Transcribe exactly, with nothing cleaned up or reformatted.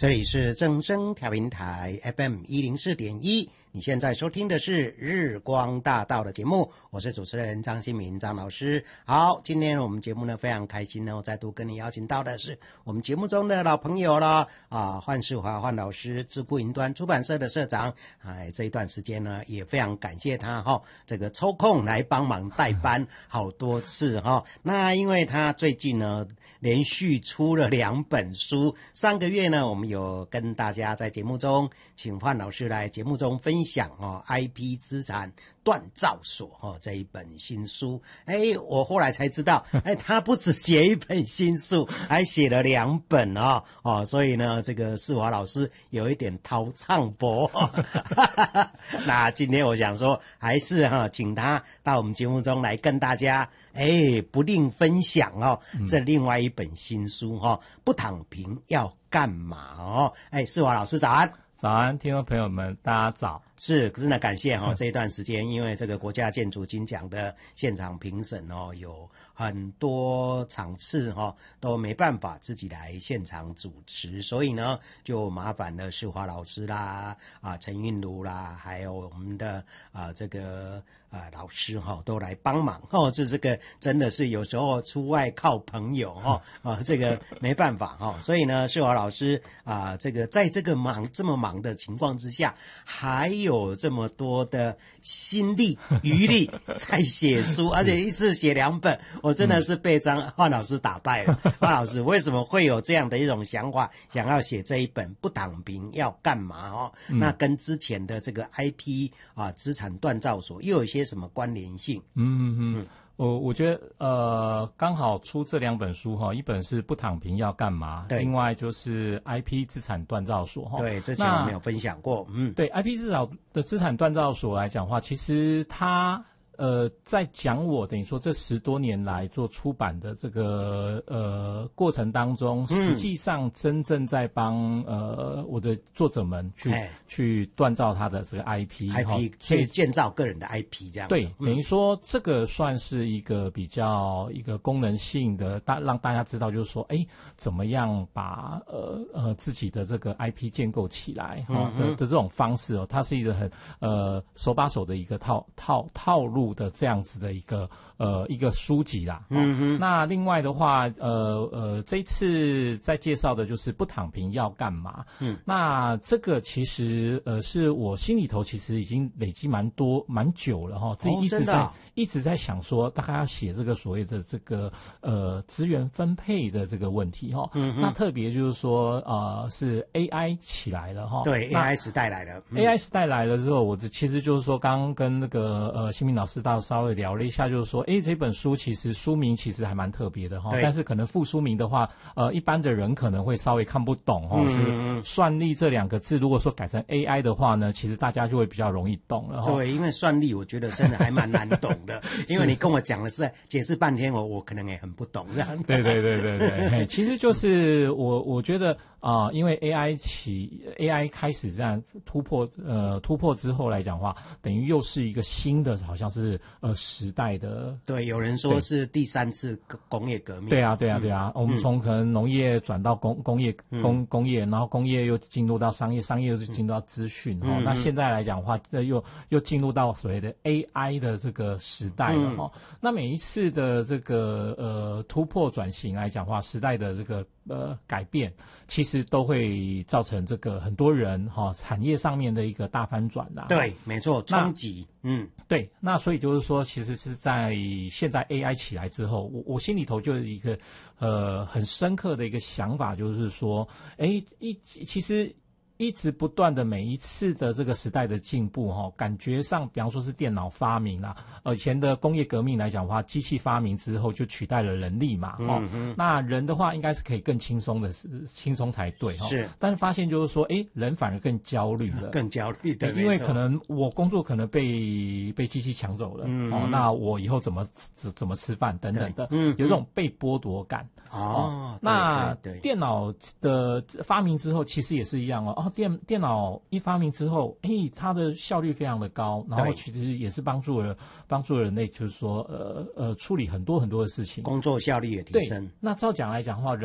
这里是正声调频台 F M 一零四点一，你现在收听的是日光大道的节目，我是主持人张新民张老师。好，今天我们节目呢非常开心呢，我再度跟你邀请到的是我们节目中的老朋友了啊，范世华范老师，智库云端出版社的社长。哎，这一段时间呢也非常感谢他哈、哦，这个抽空来帮忙代班好多次哈、哦。那因为他最近呢连续出了两本书，上个月呢我们有跟大家在节目中请范老师来节目中分享哦 I P 资产锻造所哦这一本新书。哎，我后来才知道，哎，他不只写一本新书，还写了两本哦哦，所以呢，这个世华老师有一点滔唱博。那今天我想说，还是哈、哦，请他到我们节目中来跟大家哎不吝分享哦、嗯、这另外一本新书哈、哦，不躺平要干嘛哦？哎，世华老师早安。 早安，听众朋友们，大家早。 是，真的感谢哈、哦、这一段时间，因为这个国家建筑金奖的现场评审哦，有很多场次哈、哦、都没办法自己来现场主持，所以呢就麻烦了世华老师啦啊陈韵如啦，还有我们的啊这个啊老师哈、哦、都来帮忙哦，这这个真的是有时候出外靠朋友哈、哦、啊这个没办法哈、哦，所以呢世华老师啊这个在这个忙这么忙的情况之下，还有有这么多的心力余力在写书，而且一次写两本，我真的是被张范老师打败了。范老师为什么会有这样的一种想法，想要写这一本不躺平要干嘛哦？嗯、那跟之前的这个 I P 啊资产锻造所又有一些什么关联性？ 嗯嗯嗯。我我觉得呃，刚好出这两本书哈，一本是不躺平要干嘛，另外就是 I P 资产锻造所哈。 对，之前我们有分享过。嗯， 对 I P 资产的资产锻造所来讲的话，其实它呃在讲我等于说这十多年来做出版的这个呃过程当中，实际上真正在帮呃我的作者们去、嗯、去锻造他的这个 I P，I P 去建造个人的 I P 这样。 对，嗯、等于说这个算是一个比较一个功能性的，大让大家知道就是说，哎，怎么样把呃呃自己的这个 I P 建构起来哈、哦、的的这种方式哦，它是一个很呃手把手的一个套套套路的这样子的一个呃一个书籍啦。嗯哼。那另外的话，呃呃，这一次在介绍的就是不躺平要干嘛？嗯。那这个其实呃是我心里头其实已经累积蛮多蛮久了哈，自己一直在、哦、一直在想说，大概要写这个所谓的这个呃资源分配的这个问题哈。嗯。那特别就是说呃是 A I 起来了哈。 对 ，A I 时代来了。 嗯、A I 时代来了之后，我其实就是说刚刚跟那个呃新民老师到稍微聊了一下，就是说，哎，这本书其实书名其实还蛮特别的哈，但是可能副书名的话，呃，一般的人可能会稍微看不懂哈。嗯嗯。算力这两个字，如果说改成 A I 的话呢，其实大家就会比较容易懂了哈。 对，因为算力我觉得真的还蛮难懂的，因为你跟我讲的是解释半天，我我可能也很不懂这样。 对对对对对，其实就是我我觉得啊、呃，因为 A I 起 A I 开始这样突破呃突破之后来讲的话，等于又是一个新的好像是呃时代的。 对，有人说是第三次工业革命。 对啊对啊对啊，嗯、我们从可能农业转到工工业工工业，然后工业又进入到商业，商业又进入到资讯哈、嗯。那现在来讲的话，又又进入到所谓的 A I 的这个时代了哈、嗯。那每一次的这个呃突破转型来讲的话，时代的这个呃改变，其实都会造成这个很多人哈、哦、产业上面的一个大翻转啦。 对，没错，冲击。嗯， 对。那所以就是说，其实是在现在 A I 起来之后，我我心里头就有一个呃很深刻的一个想法，就是说，哎，一其实。一直不断的每一次的这个时代的进步哈、哦，感觉上比方说是电脑发明啦，呃以前的工业革命来讲的话，机器发明之后就取代了人力嘛，哈、哦嗯，那人的话应该是可以更轻松的，轻松才对哈、哦。是，但是发现就是说，哎，人反而更焦虑了， 更焦虑的， 因为可能我工作可能被被机器抢走了，嗯、哦，那我以后怎么怎怎么吃饭等等的，嗯，有这种被剥夺感。哦，那对对对电脑的发明之后，其实也是一样哦。哦，电电脑一发明之后，嘿，它的效率非常的高，然后其实也是帮助了帮助了人类，就是说，呃呃，处理很多很多的事情， 工作效率也提升。 那照讲来讲的话，人